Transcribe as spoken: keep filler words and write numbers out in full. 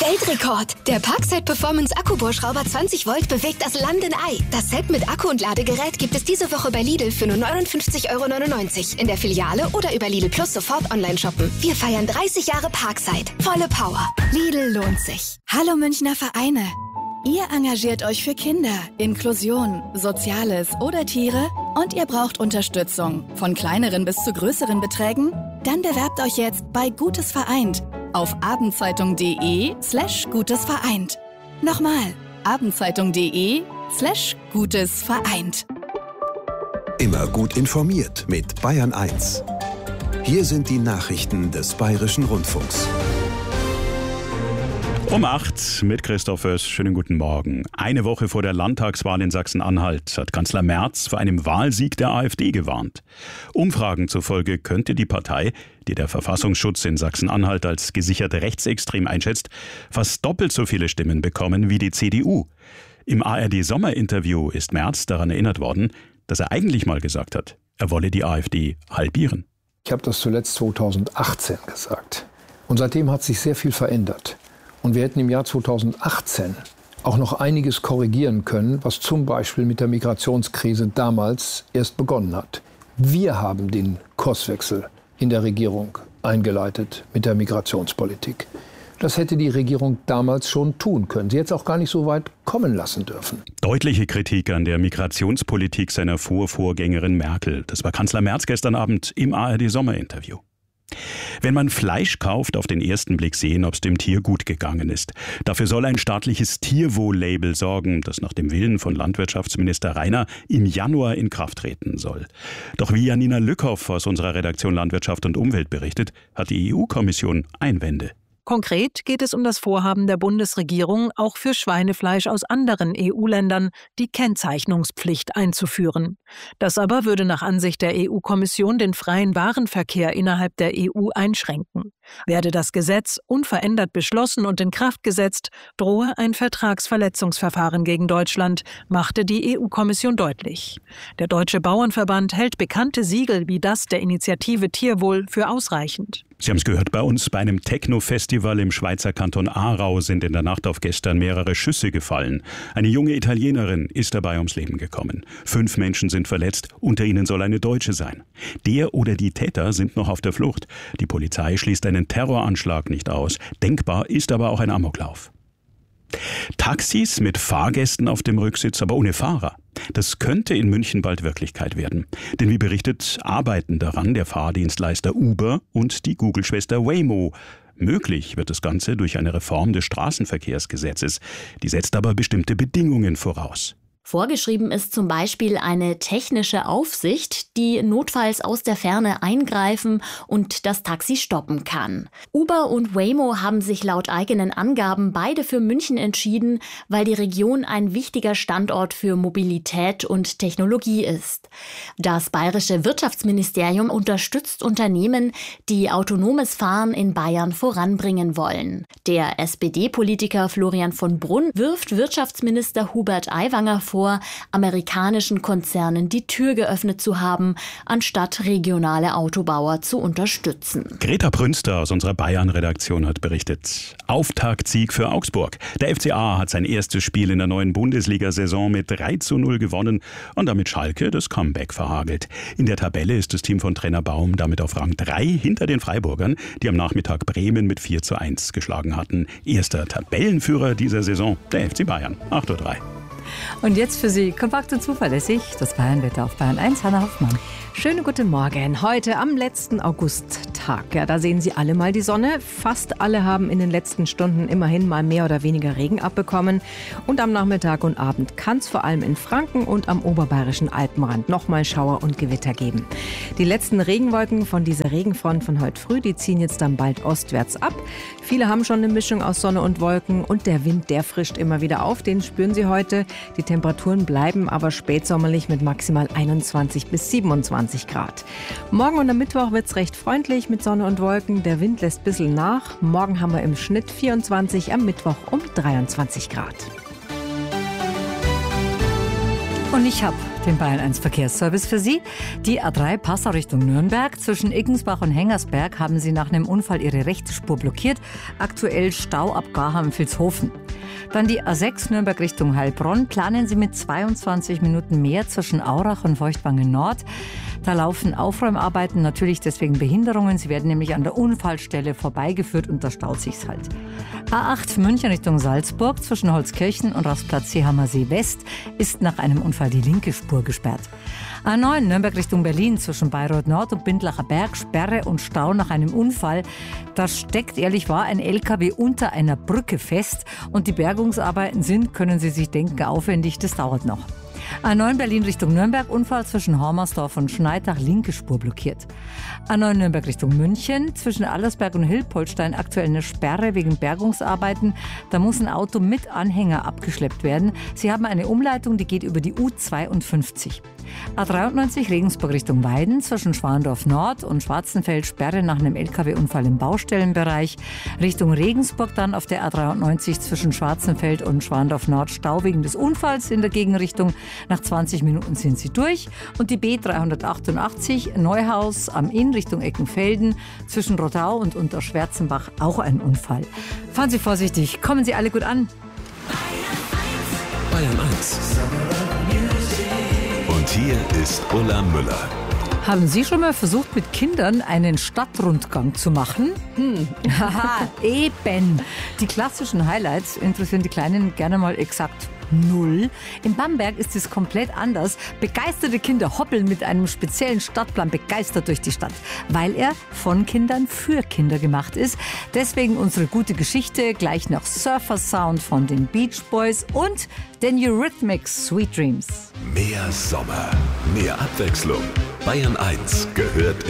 Weltrekord! Der Parkside Performance Akkubohrschrauber zwanzig Volt bewegt das Land in Ei. Das Set mit Akku und Ladegerät gibt es diese Woche bei Lidl für nur neunundfünfzig Euro neunundneunzig. In der Filiale oder über Lidl Plus sofort online shoppen. Wir feiern dreißig Jahre Parkside. Volle Power. Lidl lohnt sich. Hallo Münchner Vereine. Ihr engagiert euch für Kinder, Inklusion, Soziales oder Tiere und ihr braucht Unterstützung, von kleineren bis zu größeren Beträgen? Dann bewerbt euch jetzt bei Gutes Vereint auf abendzeitung.de slash Gutes Vereint. Nochmal, abendzeitung.de slash Gutes Vereint. Immer gut informiert mit Bayern eins. Hier sind die Nachrichten des Bayerischen Rundfunks. Um acht mit Christoph Oess. Schönen guten Morgen. Eine Woche vor der Landtagswahl in Sachsen-Anhalt hat Kanzler Merz vor einem Wahlsieg der AfD gewarnt. Umfragen zufolge könnte die Partei, die der Verfassungsschutz in Sachsen-Anhalt als gesichert rechtsextrem einschätzt, fast doppelt so viele Stimmen bekommen wie die C D U. Im A R D-Sommerinterview ist Merz daran erinnert worden, dass er eigentlich mal gesagt hat, er wolle die AfD halbieren. Ich habe das zuletzt zweitausendachtzehn gesagt. Und seitdem hat sich sehr viel verändert. Und wir hätten im Jahr zweitausendachtzehn auch noch einiges korrigieren können, was zum Beispiel mit der Migrationskrise damals erst begonnen hat. Wir haben den Kurswechsel in der Regierung eingeleitet mit der Migrationspolitik. Das hätte die Regierung damals schon tun können. Sie hätte es auch gar nicht so weit kommen lassen dürfen. Deutliche Kritik an der Migrationspolitik seiner Vorvorgängerin Merkel. Das war Kanzler Merz gestern Abend im A R D-Sommerinterview. Wenn man Fleisch kauft, auf den ersten Blick sehen, ob es dem Tier gut gegangen ist. Dafür soll ein staatliches Tierwohl-Label sorgen, das nach dem Willen von Landwirtschaftsminister Rainer im Januar in Kraft treten soll. Doch wie Janina Lückhoff aus unserer Redaktion Landwirtschaft und Umwelt berichtet, hat die E U-Kommission Einwände. Konkret geht es um das Vorhaben der Bundesregierung, auch für Schweinefleisch aus anderen E U-Ländern die Kennzeichnungspflicht einzuführen. Das aber würde nach Ansicht der E U-Kommission den freien Warenverkehr innerhalb der E U einschränken. Werde das Gesetz unverändert beschlossen und in Kraft gesetzt, drohe ein Vertragsverletzungsverfahren gegen Deutschland, machte die E U-Kommission deutlich. Der Deutsche Bauernverband hält bekannte Siegel wie das der Initiative Tierwohl für ausreichend. Sie haben es gehört bei uns, bei einem Techno-Festival im Schweizer Kanton Aarau sind in der Nacht auf gestern mehrere Schüsse gefallen. Eine junge Italienerin ist dabei ums Leben gekommen. Fünf Menschen sind verletzt, unter ihnen soll eine Deutsche sein. Der oder die Täter sind noch auf der Flucht. Die Polizei schließt einen Terroranschlag nicht aus. Denkbar ist aber auch ein Amoklauf. Taxis mit Fahrgästen auf dem Rücksitz, aber ohne Fahrer. Das könnte in München bald Wirklichkeit werden. Denn wie berichtet, arbeiten daran der Fahrdienstleister Uber und die Google-Schwester Waymo. Möglich wird das Ganze durch eine Reform des Straßenverkehrsgesetzes. Die setzt aber bestimmte Bedingungen voraus. Vorgeschrieben ist zum Beispiel eine technische Aufsicht, die notfalls aus der Ferne eingreifen und das Taxi stoppen kann. Uber und Waymo haben sich laut eigenen Angaben beide für München entschieden, weil die Region ein wichtiger Standort für Mobilität und Technologie ist. Das bayerische Wirtschaftsministerium unterstützt Unternehmen, die autonomes Fahren in Bayern voranbringen wollen. Der S P D-Politiker Florian von Brunn wirft Wirtschaftsminister Hubert Aiwanger vor, amerikanischen Konzernen die Tür geöffnet zu haben, anstatt regionale Autobauer zu unterstützen. Greta Brünster aus unserer Bayern-Redaktion hat berichtet. Auftaktsieg für Augsburg. Der F C A hat sein erstes Spiel in der neuen Bundesliga-Saison mit drei zu null gewonnen und damit Schalke das Comeback verhagelt. In der Tabelle ist das Team von Trainer Baum damit auf Rang drei hinter den Freiburgern, die am Nachmittag Bremen mit vier zu eins geschlagen hatten. Erster Tabellenführer dieser Saison, der F C Bayern. acht Uhr drei. Und jetzt für Sie kompakt und zuverlässig das Bayernwetter auf Bayern eins, Hanna Hoffmann. Schönen guten Morgen. Heute am letzten Augusttag. Ja, da sehen Sie alle mal die Sonne. Fast alle haben in den letzten Stunden immerhin mal mehr oder weniger Regen abbekommen. Und am Nachmittag und Abend kann es vor allem in Franken und am oberbayerischen Alpenrand nochmal Schauer und Gewitter geben. Die letzten Regenwolken von dieser Regenfront von heute früh, die ziehen jetzt dann bald ostwärts ab. Viele haben schon eine Mischung aus Sonne und Wolken und der Wind, der frischt immer wieder auf. Den spüren Sie heute. Die Temperaturen bleiben aber spätsommerlich mit maximal einundzwanzig bis siebenundzwanzig Grad. Morgen und am Mittwoch wird es recht freundlich mit Sonne und Wolken. Der Wind lässt ein bisschen nach. Morgen haben wir im Schnitt vierundzwanzig, am Mittwoch um dreiundzwanzig Grad. Und ich habe den Bayern eins Verkehrsservice für Sie. Die A drei Passau Richtung Nürnberg. Zwischen Iggensbach und Hengersberg haben Sie nach einem Unfall Ihre rechte Spur blockiert. Aktuell Stau ab Garham-Vilshofen. Dann die A sechs Nürnberg Richtung Heilbronn. Planen Sie mit zweiundzwanzig Minuten mehr zwischen Aurach und Feuchtwangen Nord. Da laufen Aufräumarbeiten, natürlich deswegen Behinderungen. Sie werden nämlich an der Unfallstelle vorbeigeführt und da staut sich's halt. A acht München Richtung Salzburg zwischen Holzkirchen und Rastplatz Seehamer See West ist nach einem Unfall die linke Spur gesperrt. A neun Nürnberg Richtung Berlin zwischen Bayreuth Nord und Bindlacher Berg, Sperre und Stau nach einem Unfall. Da steckt, ehrlich wahr, ein L K W unter einer Brücke fest und die Bergungsarbeiten sind, können Sie sich denken, aufwendig, das dauert noch. A neun Berlin Richtung Nürnberg, Unfall zwischen Hormersdorf und Schneidach, linke Spur blockiert. A neun Nürnberg Richtung München, zwischen Allersberg und Hilpoltstein aktuell eine Sperre wegen Bergungsarbeiten. Da muss ein Auto mit Anhänger abgeschleppt werden. Sie haben eine Umleitung, die geht über die U zweiundfünfzig. A dreiundneunzig Regensburg Richtung Weiden, zwischen Schwandorf Nord und Schwarzenfeld, Sperre nach einem L K W-Unfall im Baustellenbereich. Richtung Regensburg dann auf der A dreiundneunzig zwischen Schwarzenfeld und Schwandorf Nord, Stau wegen des Unfalls in der Gegenrichtung. Nach zwanzig Minuten sind sie durch. Und die B dreihundertachtundachtzig Neuhaus am Inn Richtung Eckenfelden, zwischen Rottau und Unterschwärzenbach auch ein Unfall. Fahren Sie vorsichtig, kommen Sie alle gut an. Bayern eins. Und hier ist Ulla Müller. Haben Sie schon mal versucht, mit Kindern einen Stadtrundgang zu machen? Hm. Haha, eben. Die klassischen Highlights interessieren die Kleinen gerne mal exakt null. In Bamberg ist es komplett anders. Begeisterte Kinder hoppeln mit einem speziellen Stadtplan begeistert durch die Stadt, weil er von Kindern für Kinder gemacht ist. Deswegen unsere gute Geschichte, gleich nach Surfer Sound von den Beach Boys und den Eurythmics Sweet Dreams. Mehr Sommer, mehr Abwechslung. Bayern eins gehört